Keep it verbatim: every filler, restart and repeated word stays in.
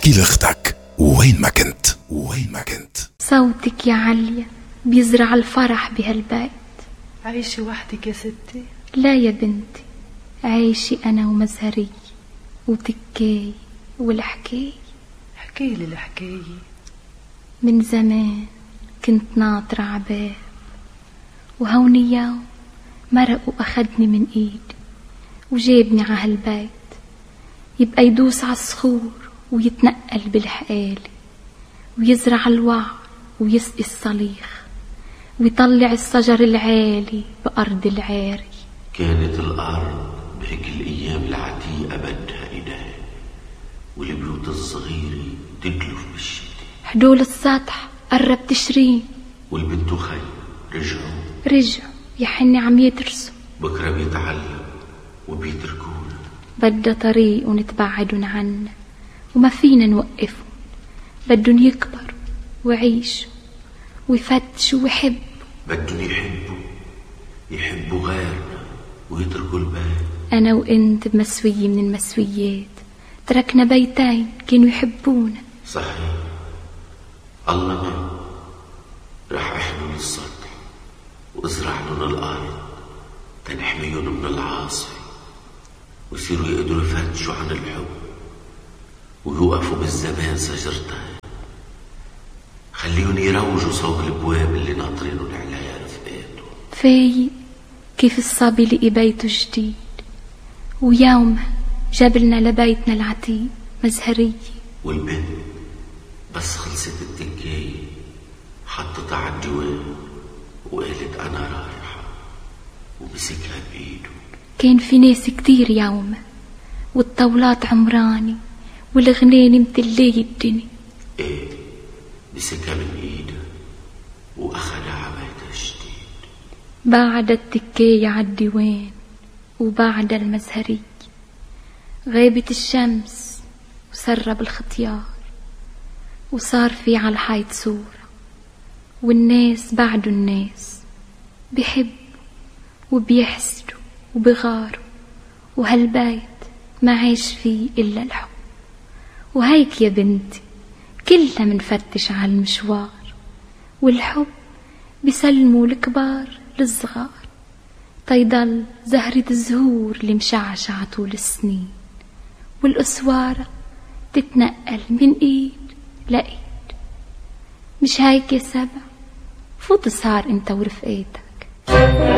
احكي لاختك وين ما كنت وين ما كنت. صوتك يا عليا بيزرع الفرح بهالبيت. عايشة وحدك يا ستي؟ لا يا بنتي، عايشة أنا ومزهري وتكاي والحكاية. احكيلي الحكاية. من زمان كنت ناطرة عباب، وهون يوم مرق وأخدني من إيدي وجابني عهالبيت، يبقى يدوس عالصخور ويتنقل بالحقالي ويزرع الوعر ويسقي الصليخ ويطلع الشجر العالي بأرض العاري. كانت الأرض بهيك الأيام العتيقة بدها إيدين، والبيوت الصغيرة تدلف بالشتاء. حدول السطح قرب تشرين، والبنت وخي رجعوا رجعوا يا حني عم يدرسوا. بكرة بيتعلم وبيتركونا، بدها طريق ونتبعدن عنا وما فينا نوقفهم. بدن يكبروا ويعيشوا ويفتشوا ويحبوا. بدن يحبوا يحبوا غيرنا ويتركوا البيت. أنا وإنت بمسوية من المسويات تركنا بيتين كانوا يحبونا. صحيح، الله ما رح احمل السطح وازرع لهم الأرض تنحميهم من العاصفة، ويصيروا يقدروا يفتشوا عن الحب ويوقفوا بالزمان سجرتين. خليهم يروجوا صوب الابواب اللي ناطرينهم عليها رفقاتهم. فايق كيف الصبي لقي بيته جديد، ويومها جابلنا لبيتنا العتيق مزهرية. والبنت بس خلصت التكاية حطتها على الديوان وقالت أنا رايحة، ومسكها بإيده. كان في ناس كتير يومها، والطاولات عمراني والغنين متلية الدنيا. ايه، مسكها من ايده واخدها عبايتها الجديد. بعد التكاية عالديوان وبعد المزهرية غابت الشمس وسرب الختيار، وصار في عالحيط صورة، والناس بعدوا الناس بيحبوا وبيحسدوا وبغاروا، وهالبيت ما عاش فيه إلا الحب. وهيك يا بنتي كلنا منفتش على المشوار، والحب بيسلموا الكبار للصغار، تيضل زهرة الزهور اللي مشعشعة طول السنين، والأسوارة تتنقل من إيد لإيد. مش هيك يا سبع؟ فوت سهر انت ورفقاتك.